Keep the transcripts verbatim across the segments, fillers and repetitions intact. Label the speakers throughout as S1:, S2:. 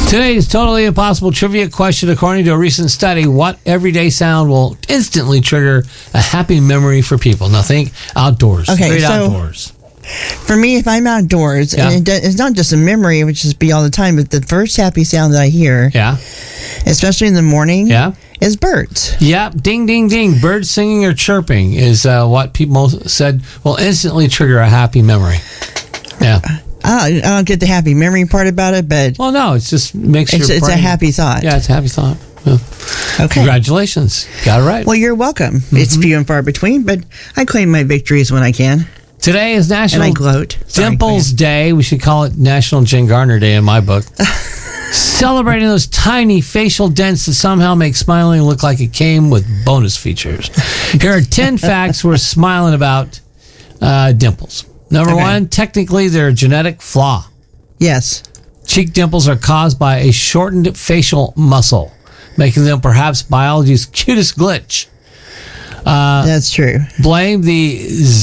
S1: Today's totally impossible trivia question. According to a recent study, what everyday sound will instantly trigger a happy memory for people? Now think outdoors.
S2: Okay,
S1: Straight
S2: so
S1: outdoors.
S2: For me, if I'm outdoors,
S1: Yeah.
S2: and it, it's not just a memory, which is be all the time, but the first happy sound that I hear,
S1: Yeah.
S2: especially in the morning,
S1: Yeah.
S2: is birds.
S1: Yep. Ding, ding, ding. Birds singing or chirping is uh, what people said will instantly trigger a happy memory. Yeah.
S2: I don't, I don't get the happy memory part about it, but
S1: Well, no, it just makes
S2: it's,
S1: your
S2: it's a
S1: brain-
S2: happy thought.
S1: Yeah, it's a happy thought. Yeah.
S2: Okay.
S1: Congratulations. Got it right.
S2: Well, you're welcome. It's few and far between, but I claim my victories when I can,
S1: Today is
S2: and
S1: National
S2: I gloat. Sorry,
S1: Dimples Day. We should call it National Jen Garner Day in my book. Celebrating those tiny facial dents that somehow make smiling look like it came with bonus features. Here are ten facts worth smiling about uh, dimples. Number
S2: Okay.
S1: one, technically they're a genetic flaw.
S2: Yes.
S1: Cheek dimples are caused by a shortened facial muscle, making them perhaps biology's cutest glitch. Uh,
S2: That's true.
S1: Blame the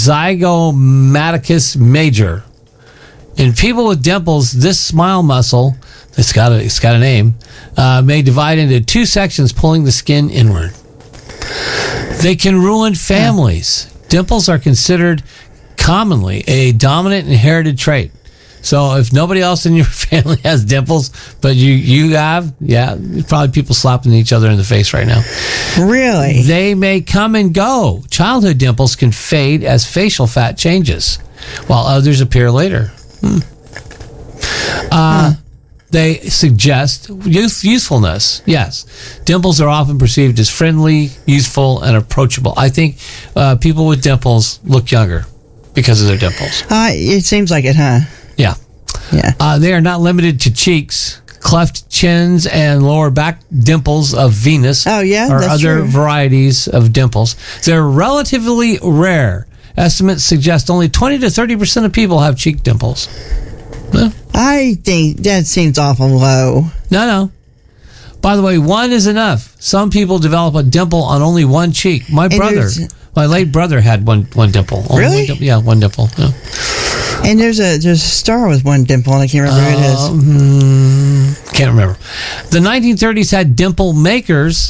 S1: zygomaticus major. In people with dimples, this smile muscle, it's got a, it's got a name, uh, may divide into two sections, pulling the skin inward. They can ruin families. Dimples are considered commonly a dominant inherited trait. So if nobody else in your family has dimples, but you, you have, yeah, probably people slapping each other in the face right now.
S2: Really?
S1: They may come and go. Childhood dimples can fade as facial fat changes, while others appear later. Hmm. Uh, They suggest youth, usefulness. Yes. Dimples are often perceived as friendly, useful, and approachable. I think uh, people with dimples look younger because of their dimples.
S2: Uh, it seems like it, huh?
S1: Yeah.
S2: Yeah.
S1: Uh, they are not limited to cheeks. Cleft chins and lower back dimples of Venus
S2: Oh, yeah?
S1: or
S2: That's
S1: other
S2: true.
S1: varieties of dimples. They're relatively rare. Estimates suggest only twenty to thirty percent of people have cheek dimples. Huh?
S2: I think that seems awful low.
S1: No, no. By the way, one is enough. Some people develop a dimple on only one cheek. My
S2: And
S1: brother,
S2: there's-
S1: my late brother had one one dimple. Only
S2: Really?
S1: One dim- yeah, one dimple. Yeah.
S2: And there's a there's a star with one dimple, and I can't remember who it is.
S1: Um, can't remember. The nineteen thirties had dimple makers.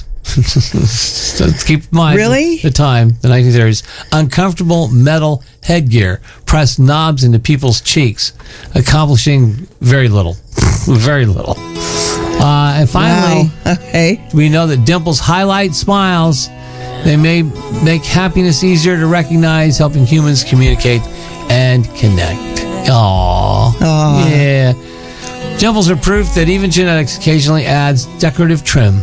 S1: So keep in mind
S2: Really?
S1: the time, the nineteen thirties. Uncomfortable metal headgear pressed knobs into people's cheeks, accomplishing very little. Very little. Uh, and finally,
S2: Wow. Okay.
S1: we know that dimples highlight smiles. They may make happiness easier to recognize, helping humans communicate and connect. Aww.
S2: Aw.
S1: Yeah. Dimples are proof that even genetics occasionally adds decorative trim.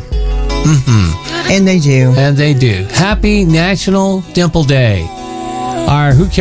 S2: And they do.
S1: And they do. Happy National Dimple Day. Our Who Cares